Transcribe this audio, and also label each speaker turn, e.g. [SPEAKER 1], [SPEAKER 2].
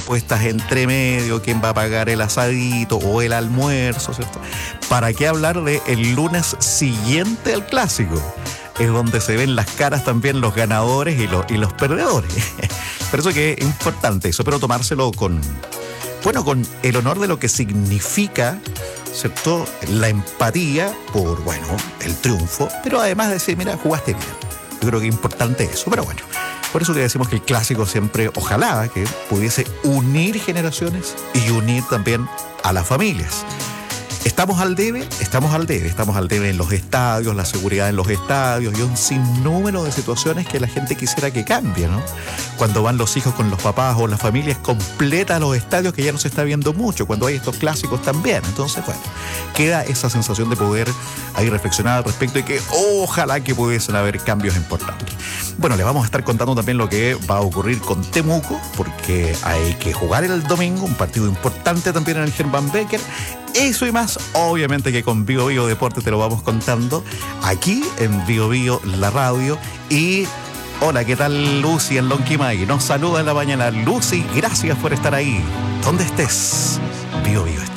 [SPEAKER 1] puestas entre medio, quién va a pagar el asadito o el almuerzo, ¿cierto? ¿Para qué hablar de el lunes siguiente al clásico? Es donde se ven las caras también los ganadores y los perdedores. Por eso que es importante eso, pero tomárselo con el honor de lo que significa, ¿cierto? La empatía por, el triunfo, pero además decir, mira, jugaste bien. Yo creo que es importante eso, pero bueno. Por eso que decimos que el clásico siempre, ojalá, que pudiese unir generaciones y unir también a las familias. Estamos al debe en los estadios, la seguridad en los estadios y un sinnúmero de situaciones que la gente quisiera que cambie, ¿no? Cuando van los hijos con los papás o las familias completas a los estadios, que ya no se está viendo mucho, cuando hay estos clásicos también. Entonces, queda esa sensación de poder ahí reflexionar al respecto y que ojalá que pudiesen haber cambios importantes. Bueno, le vamos a estar contando también lo que va a ocurrir con Temuco, porque hay que jugar el domingo, un partido importante también en el Germán Becker. Eso y más, obviamente que con Bio Bio Deporte te lo vamos contando aquí en Bio Bio, la radio. Y hola, ¿qué tal Lucy en Lonquimay? Nos saluda en la mañana. Lucy, gracias por estar ahí. ¿Dónde estés? Bio Bio